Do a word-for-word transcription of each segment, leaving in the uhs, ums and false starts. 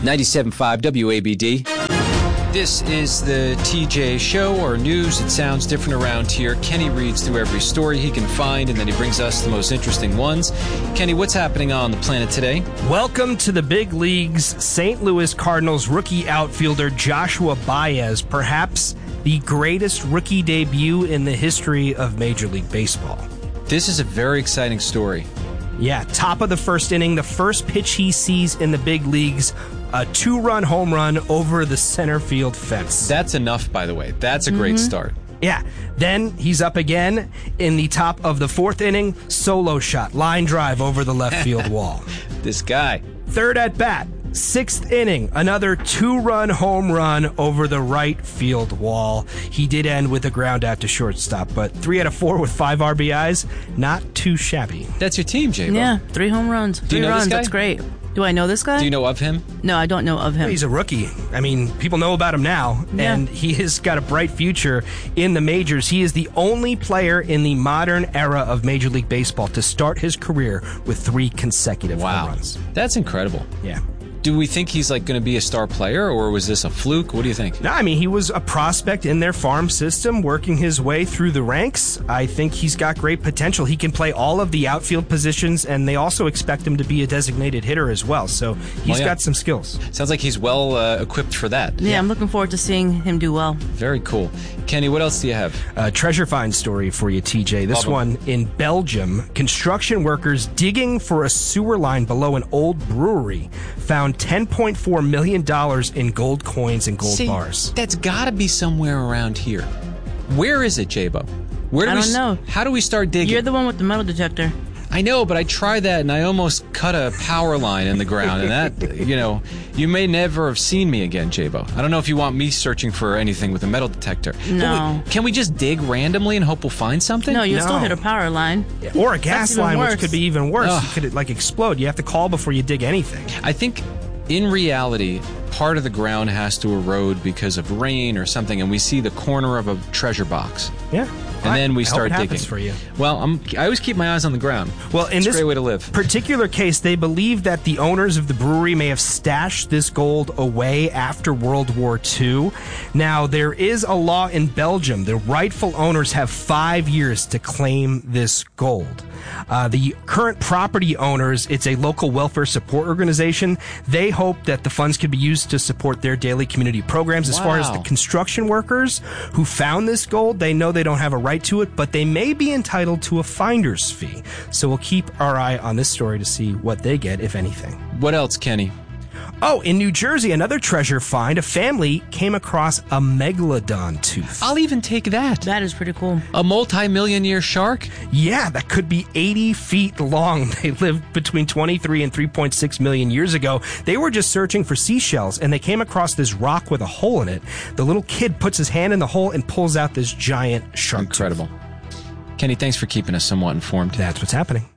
ninety-seven point five W A B D. This is the T J Show, or news. It sounds different around here. Kenny reads through every story he can find, and then he brings us the most interesting ones. Kenny, what's happening on the planet today? Welcome to the big leagues. Saint Louis Cardinals rookie outfielder Joshua Baez, perhaps the greatest rookie debut in the history of Major League Baseball. This is a very exciting story. Yeah, top of the first inning, the first pitch he sees in the big leagues, a two-run home run over the center field fence. That's enough, by the way. That's a great Mm-hmm. start. Yeah. Then he's up again in the top of the fourth inning, solo shot, line drive over the left field wall. This guy. Third at bat, sixth inning, another two-run home run over the right field wall. He did end with a ground out to shortstop, but three out of four with five R B Is, not too shabby. That's your team, J-Bo. Yeah, three home runs. Three you know this runs. guy? That's great. Do I know this guy? Do you know of him? No, I don't know of him. He's a rookie. I mean, people know about him now, Yeah. and he has got a bright future in the majors. He is the only player in the modern era of Major League Baseball to start his career with three consecutive Wow. home runs. That's incredible. Yeah. Do we think he's like going to be a star player, or was this a fluke? What do you think? No, I mean, he was a prospect in their farm system, working his way through the ranks. I think he's got great potential. He can play all of the outfield positions, and they also expect him to be a designated hitter as well. So he's Well, yeah. got some skills. Sounds like he's well uh, equipped for that. yeah, I'm looking forward to seeing him do well. Very cool. Kenny, what else do you have? A treasure find story for you, T J. This Love 'em. one in Belgium. Construction workers digging for a sewer line below an old brewery found ten point four million dollars in gold coins and gold See, bars. That's got to be somewhere around here. Where is it, J-Bo? Where do I we don't s- know. How do we start digging? You're the one with the metal detector. I know, but I tried that and I almost cut a power line in the ground. And that, you know, you may never have seen me again, J-Bo. I don't know if you want me searching for anything with a metal detector. No. But we- can we just dig randomly and hope we'll find something? No, you'll still No. hit a power line. Or a gas even line, worse. which could be even worse. Ugh. It could like explode. You have to call before you dig anything. I think in reality, part of the ground has to erode because of rain or something, and we see the corner of a treasure box. Yeah. And then we I hope start it digging. happens for you. Well, I'm, I always keep my eyes on the ground. Well, in it's this a great way to live. particular case, they believe that the owners of the brewery may have stashed this gold away after World War Two. Now, there is a law in Belgium. The rightful owners have five years to claim this gold. Uh, the current property owners, it's a local welfare support organization. They hope that the funds could be used to support their daily community programs. As far as the Wow. construction workers who found this gold, they know they don't have a right to it, but they may be entitled to a finder's fee. So we'll keep our eye on this story to see what they get, if anything. What else, Kenny? Oh, in New Jersey, another treasure find. A family came across a megalodon tooth. I'll even take that. That is pretty cool. A multi-million year shark? Yeah, that could be eighty feet long. They lived between twenty-three and three point six million years ago. They were just searching for seashells, and they came across this rock with a hole in it. The little kid puts his hand in the hole and pulls out this giant shark tooth. Incredible. Kenny, thanks for keeping us somewhat informed. That's what's happening.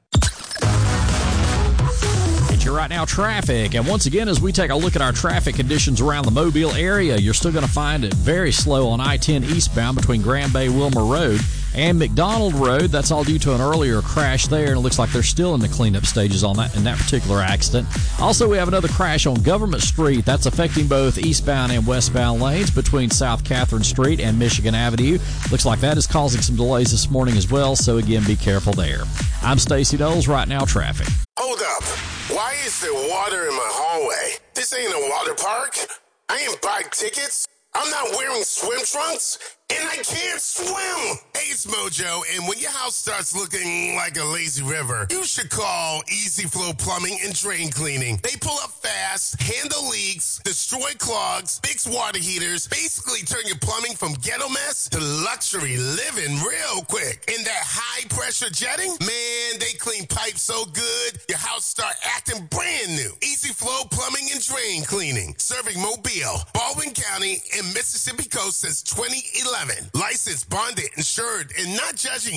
It's your Right Now traffic. And once again, as we take a look at our traffic conditions around the Mobile area, you're still going to find it very slow on I ten eastbound between Grand Bay Wilmer Road and McDonald Road. That's all due to an earlier crash there, and it looks like they're still in the cleanup stages on that in that particular accident. Also, we have another crash on Government Street. That's affecting both eastbound and westbound lanes between South Catherine Street and Michigan Avenue. Looks like that is causing some delays this morning as well, so again, be careful there. I'm Stacey Knowles, Right Now traffic. Hold up. Why is there water in my hallway? This ain't a water park. I ain't buy tickets. I'm not wearing swim trunks. And I can't swim. Hey, it's Mojo, and when your house starts looking like a lazy river, you should call Easy Flow Plumbing and Drain Cleaning. They pull up fast, handle leaks, destroy clogs, fix water heaters, basically turn your plumbing from ghetto mess to luxury living real quick. And that high-pressure jetting, man, they clean pipes so good, your house start acting brand new. Easy Flow Plumbing and Drain Cleaning, serving Mobile, Baldwin County, and Mississippi Coast since twenty eleven. Licensed, bonded, insured, and not judging